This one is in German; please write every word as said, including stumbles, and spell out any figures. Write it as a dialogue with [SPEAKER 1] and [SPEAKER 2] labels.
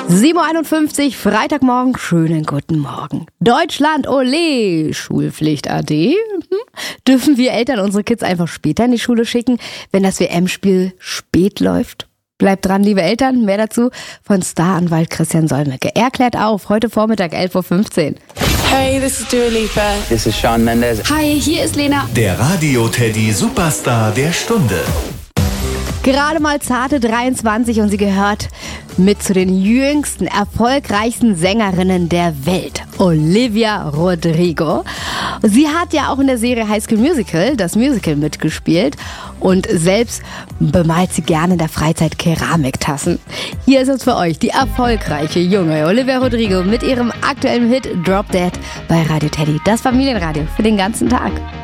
[SPEAKER 1] sieben Uhr einundfünfzig, Freitagmorgen, schönen guten Morgen. Deutschland, ole, Schulpflicht A D. Hm? Dürfen wir Eltern unsere Kids einfach später in die Schule schicken, wenn das W M-Spiel spät läuft? Bleibt dran, liebe Eltern, mehr dazu von Staranwalt Christian Solmecke. Er klärt auf, heute Vormittag elf Uhr fünfzehn.
[SPEAKER 2] Hey, this is Dua Lipa.
[SPEAKER 3] This is Shawn Mendes.
[SPEAKER 2] Hi, hier ist Lena.
[SPEAKER 4] Der Radio-Teddy-Superstar der Stunde.
[SPEAKER 1] Gerade mal zarte dreiundzwanzig und sie gehört mit zu den jüngsten, erfolgreichsten Sängerinnen der Welt. Olivia Rodrigo. Sie hat ja auch in der Serie High School Musical, das Musical, mitgespielt und selbst bemalt sie gerne in der Freizeit Keramiktassen. Hier ist es für euch die erfolgreiche junge Olivia Rodrigo mit ihrem aktuellen Hit Drop Dead bei Radio Teddy. Das Familienradio für den ganzen Tag.